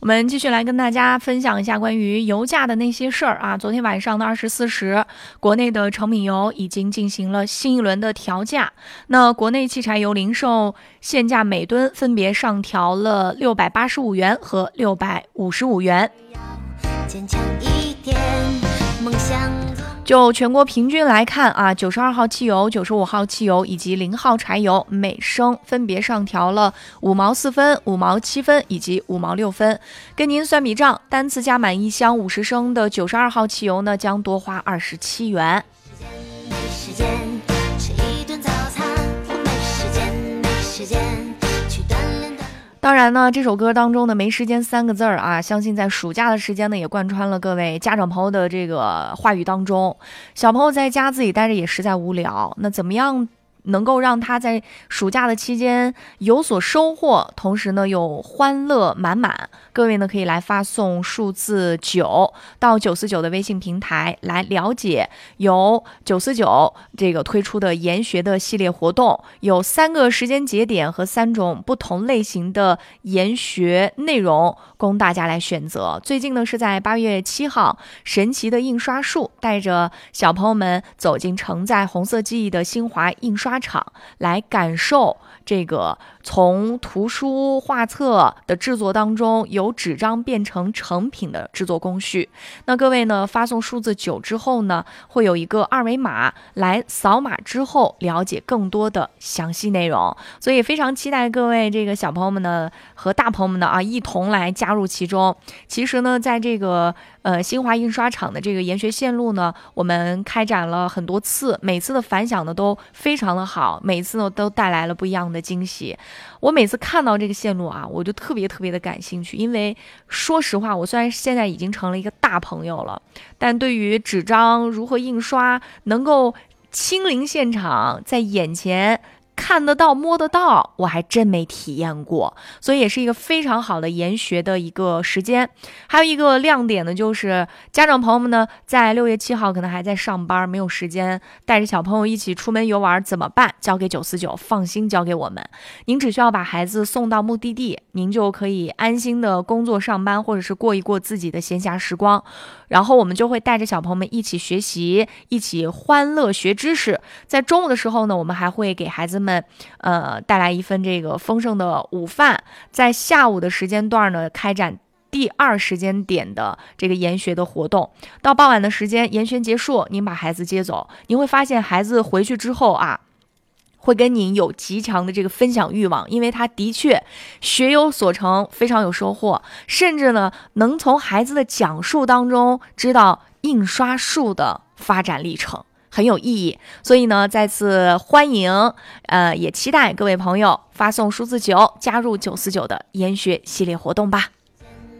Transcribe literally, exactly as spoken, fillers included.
我们继续来跟大家分享一下关于油价的那些事儿啊。昨天晚上的二十四时，国内的成品油已经进行了新一轮的调价。那国内汽柴油零售现价每吨分别上调了六百八十五元和六百五十五元。坚强一点，梦想。就全国平均来看啊，九十二号汽油、九十五号汽油以及零号柴油每升分别上调了五毛四分、五毛七分以及五毛六分。跟您算笔账，单次加满一箱五十升的九十二号汽油呢，将多花二十七元。没时间吃一顿早餐，没时间，没时间去锻炼。当然呢，这首歌当中的没时间三个字儿啊，相信在暑假的时间呢，也贯穿了各位家长朋友的这个话语当中。小朋友在家自己待着也实在无聊，那怎么样能够让他在暑假的期间有所收获，同时呢又欢乐满满？各位呢可以来发送数字九到九四九的微信平台来了解由九四九这个推出的研学的系列活动，有三个时间节点和三种不同类型的研学内容供大家来选择。最近呢是在八月七号，神奇的印刷术带着小朋友们走进承载红色记忆的新华印刷厂，来感受这个从图书画册的制作当中由纸张变成成品的制作工序。那各位呢发送数字九之后呢，会有一个二维码，来扫码之后了解更多的详细内容。所以非常期待各位这个小朋友们呢和大朋友们呢啊一同来加入其中。其实呢在这个呃新华印刷厂的这个研学线路呢，我们开展了很多次，每次的反响呢都非常的好，每次呢都带来了不一样的惊喜。我每次看到这个线路啊，我就特别特别的感兴趣，因为说实话，我虽然现在已经成了一个大朋友了，但对于纸张如何印刷，能够亲临现场，在眼前看得到摸得到，我还真没体验过，所以也是一个非常好的研学的一个时间。还有一个亮点呢，就是家长朋友们呢在六月七号可能还在上班，没有时间带着小朋友一起出门游玩怎么办？交给九四九，放心交给我们。您只需要把孩子送到目的地，您就可以安心的工作上班，或者是过一过自己的闲暇时光。然后我们就会带着小朋友们一起学习，一起欢乐学知识。在中午的时候呢，我们还会给孩子们呃带来一份这个丰盛的午饭。在下午的时间段呢，开展第二时间点的这个研学的活动。到傍晚的时间，研学结束，您把孩子接走，您会发现孩子回去之后啊，会跟您有极强的这个分享欲望，因为他的确学有所成，非常有收获，甚至呢能从孩子的讲述当中知道印刷术的发展历程，很有意义。所以呢再次欢迎呃，也期待各位朋友发送数字九加入九四九的研学系列活动吧。